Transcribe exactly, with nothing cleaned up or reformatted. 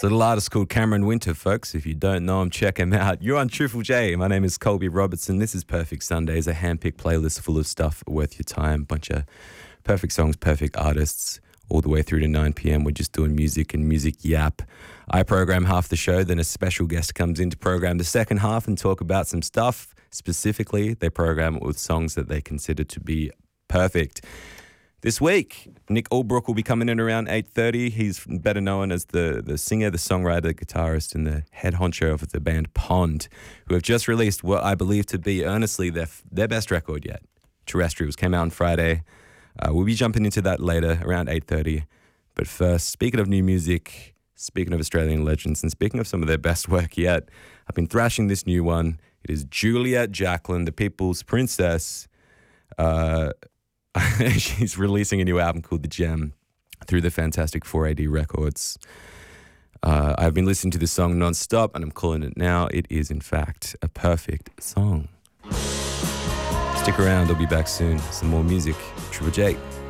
It's a little artist called Cameron Winter, folks. If you don't know him, check him out. You're on Triple J. My name is Colby Robertson. This is Perfect Sundays, a hand-picked playlist full of stuff worth your time. Bunch of perfect songs, perfect artists, all the way through to nine p.m. We're just doing music and music yap. I program half the show, then a special guest comes in to program the second half and talk about some stuff. Specifically, they program it with songs that they consider to be perfect. This week, Nick Albrook will be coming in around eight thirty. He's better known as the, the singer, the songwriter, the guitarist, and the head honcho of the band Pond, who have just released what I believe to be earnestly their, their best record yet. Terrestrials came out on Friday. Uh, we'll be jumping into that later, around eight thirty. But first, speaking of new music, speaking of Australian legends, and speaking of some of their best work yet, I've been thrashing this new one. It is Juliet Jacqueline, the People's Princess. Uh... She's releasing a new album called The Gem through the fantastic four A D Records. Uh, I've been listening to this song non-stop, and I'm calling it now. It is, in fact, a perfect song. Stick around. I'll be back soon. Some more music. Triple J.